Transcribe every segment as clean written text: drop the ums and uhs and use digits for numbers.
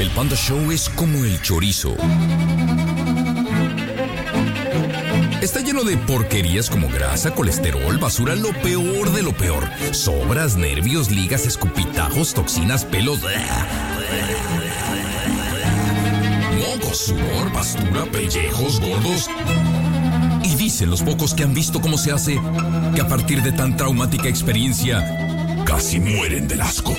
El Panda Show es como el chorizo. Está lleno de porquerías como grasa, colesterol, basura, lo peor de lo peor. Sobras, nervios, ligas, escupitajos, toxinas, pelos. Mocos, sudor, basura, pellejos, gordos. Y dicen los pocos que han visto cómo se hace, que a partir de tan traumática experiencia, casi mueren del asco.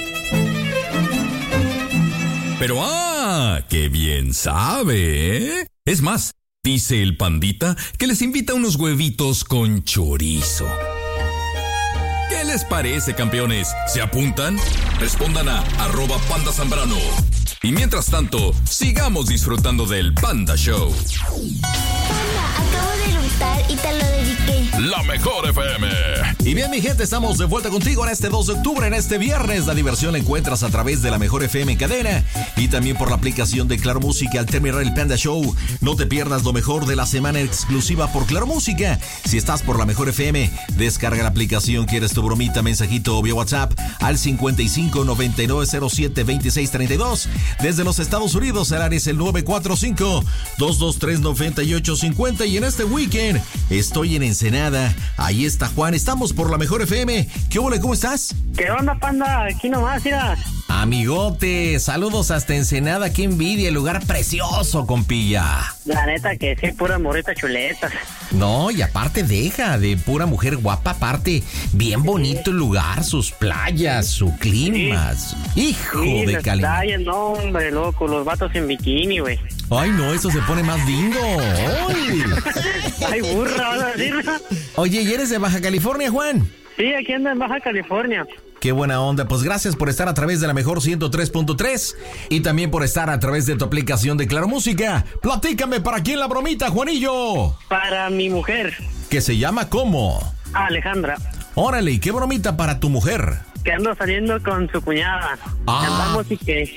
Pero ¡qué bien sabe! ¿Eh? Es más, dice el pandita que les invita unos huevitos con chorizo. ¿Qué les parece, campeones? ¿Se apuntan? Respondan a @PandaZambrano. Y mientras tanto, sigamos disfrutando del Panda Show. Panda, acabo de eructar y te lo dediqué. La mejor FM. Y bien, mi gente, estamos de vuelta contigo en este 2 de octubre, en este viernes. La diversión la encuentras a través de la mejor FM en cadena y también por la aplicación de Claro Música. Al terminar el Panda Show, no te pierdas lo mejor de la semana exclusiva por Claro Música. Si estás por la mejor FM, descarga la aplicación, quieres tu bromita, mensajito o vía WhatsApp al 55 99 07 26 32. Desde los Estados Unidos, el área es el 945 223 98 50. Y en este weekend estoy en Ensenada. Ahí está Juan. Estamos por la mejor FM. ¿Qué ole? ¿Cómo estás? ¿Qué onda, Panda? Aquí nomás, mira. Amigote, saludos hasta Ensenada. Qué envidia, el lugar precioso, compilla. La neta que sí, pura morrita chuletas. No, y aparte deja de pura mujer guapa, aparte, bien bonito el lugar, sus playas, su clima. Sí. Hijo sí, de calidad. No, hombre, loco, los vatos en bikini, güey. Ay, no, eso se pone más lindo. ¡Ay! Ay, burra, vas a decir. Oye, ¿y eres de Baja California, Juan? Sí, aquí ando en Baja California. Qué buena onda, pues gracias por estar a través de la mejor 103.3 y también por estar a través de tu aplicación de Claro Música. Platícame, ¿para quién la bromita, Juanillo? Para mi mujer. ¿Que se llama cómo? Alejandra. Órale, ¿y qué bromita para tu mujer? Que ando saliendo con su cuñada. Andamos y que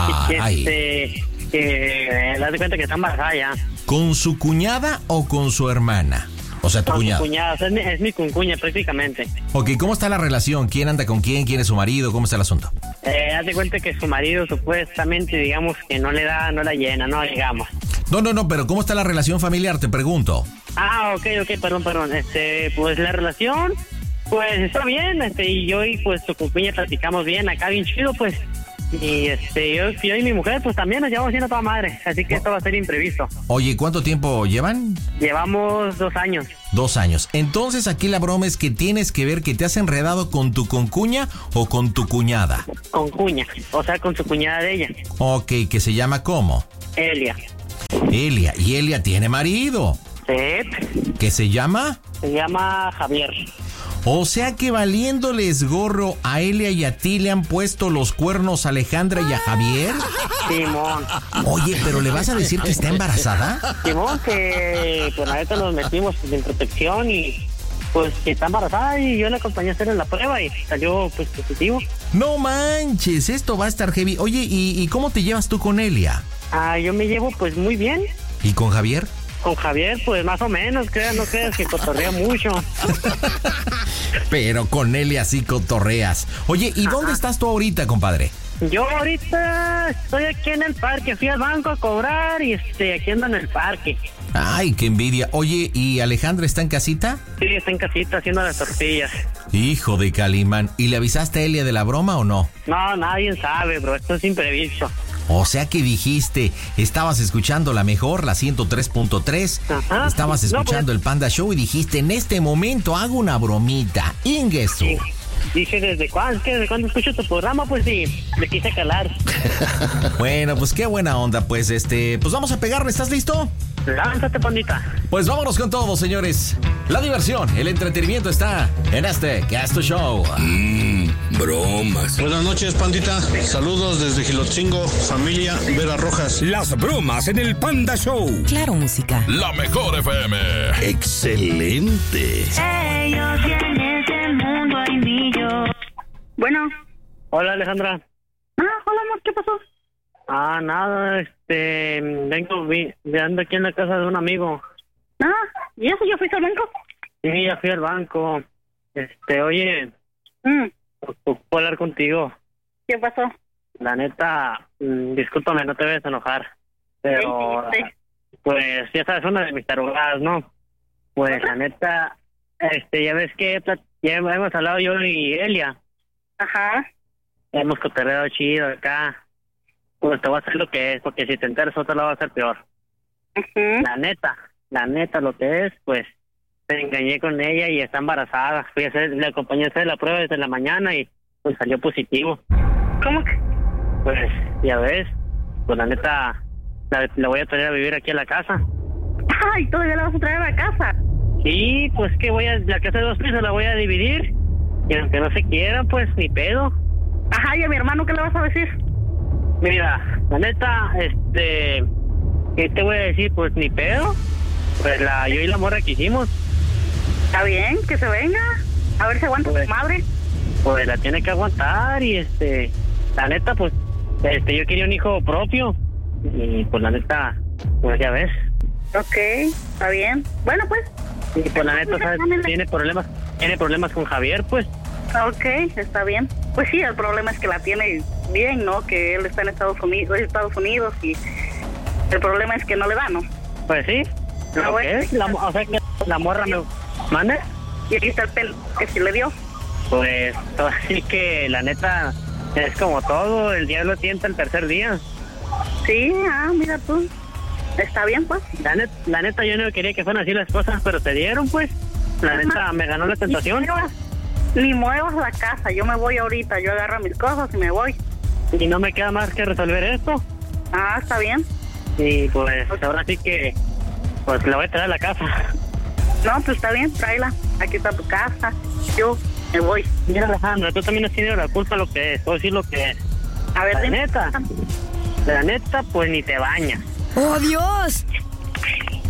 le das cuenta que está embarazada ya. ¿Con su cuñada o con su hermana? O sea, tu cuñada. Su cuñada, es mi cuncuña prácticamente. Ok, ¿cómo está la relación? ¿Quién anda con quién? ¿Quién es su marido? ¿Cómo está el asunto? Haz de cuenta que su marido supuestamente, digamos, que no la llena, no digamos. No, pero ¿cómo está la relación familiar? Te pregunto. Ok, perdón. Pues la relación, pues está bien, y yo y pues su cuña platicamos bien, acá bien chido, pues. Y yo y mi mujer pues también nos llevamos haciendo toda madre, así que esto va a ser imprevisto. Oye, ¿cuánto tiempo llevan? Llevamos 2 años. 2 años. Entonces aquí la broma es que tienes que ver que te has enredado con tu concuña o con tu cuñada. Con cuña, o sea, con su cuñada de ella. Ok, ¿que se llama cómo? Elia. Y Elia tiene marido. Sí. ¿Qué se llama? Se llama Javier. O sea que valiéndoles gorro a Elia y a ti le han puesto los cuernos a Alejandra y a Javier. Simón. Oye, ¿pero le vas a decir que está embarazada? Simón, que pues la neta nos metimos sin protección y pues que está embarazada y yo la acompañé a hacer la prueba y salió pues positivo. No manches, esto va a estar heavy. Oye, ¿y cómo te llevas tú con Elia? Yo me llevo pues muy bien. ¿Y con Javier? Con Javier, pues más o menos, no creas que cotorrea mucho. Pero con Elia sí cotorreas. Oye, ¿y dónde estás tú ahorita, compadre? Yo ahorita estoy aquí en el parque, fui al banco a cobrar y aquí ando en el parque. Ay, qué envidia. Oye, ¿y Alejandra está en casita? Sí, está en casita haciendo las tortillas. Hijo de Calimán. ¿Y le avisaste a Elia de la broma o no? No, nadie sabe, bro, esto es imprevisto. O sea que dijiste, estabas escuchando la mejor, la 103.3, estabas escuchando el Panda Show y dijiste, en este momento hago una bromita. Ingesu. Sí. Dije, ¿desde cuándo escucho tu programa? Pues sí, me quise calar. Bueno, pues qué buena onda, pues pues vamos a pegarle, ¿estás listo? Lánzate, pandita. Pues vámonos con todo, señores. La diversión, el entretenimiento está en este Casto Show. Bromas. Buenas noches, pandita. Saludos desde Gilotzingo, familia Vera Rojas. Las bromas en el Panda Show. Claro Música. La mejor FM. Excelente. Ellos tienen el mundo hay millos. Bueno. Hola, Alejandra. Hola, amor, ¿qué pasó? Nada, ando aquí en la casa de un amigo. ¿Y eso ya fuiste al banco? Sí, ya fui al banco. Oye, puedo hablar contigo. ¿Qué pasó? la neta, discúlpame, no te vayas a enojar, pero pues ya sabes, una de mis tarugadas, ¿no? Pues la neta, ya ves que ya hemos hablado yo y Elia. Ajá. Hemos cotorreado chido acá. Pues te voy a hacer lo que es, porque si te enteras otra la va a hacer peor. Uh-huh. La neta, lo que es, pues, me engañé con ella y está embarazada. Le acompañé a hacer la prueba desde la mañana y pues salió positivo. ¿Cómo que? Pues, ya ves, pues la neta, la voy a traer a vivir aquí a la casa. Ay, ¿todavía la vas a traer a la casa? Sí, pues que la casa de 2 pisos la voy a dividir. Y aunque no se quiera, pues, ni pedo. Ajá, ¿y a mi hermano qué le vas a decir? Mira, la neta, ¿qué te voy a decir? Pues ni pedo. Pues yo y la morra que hicimos. Está bien, que se venga. A ver si aguanta pues, su madre. Pues la tiene que aguantar y la neta, pues, yo quería un hijo propio. Y pues la neta, pues ya ves. Ok, está bien. Bueno, pues. Y pues la neta, ¿sabes? Tiene problemas con Javier, pues. Ok, está bien. Pues sí, el problema es que la tiene bien, ¿no? Que él está en Estados Unidos y el problema es que no le da, ¿no? Pues sí. Ah, bueno. O sea que la morra me mande. Y aquí está el pelo que sí le dio. Pues así que la neta es como todo, el diablo tienta el tercer día. Sí, mira tú. Está bien, pues. La neta yo no quería que fueran así las cosas, pero te dieron, pues. La neta me ganó la tentación. Ni muevas la casa, yo me voy ahorita, yo agarro mis cosas y me voy. Y no me queda más que resolver esto. Está bien. Y pues ahora sí que pues la voy a traer a la casa. No, pues está bien, tráela. Aquí está tu casa. Yo me voy. Mira, Alejandra, tú también has tenido la culpa de lo que es. Voy a decir lo que es. A ver, la neta, pues ni te bañas. ¡Oh, Dios!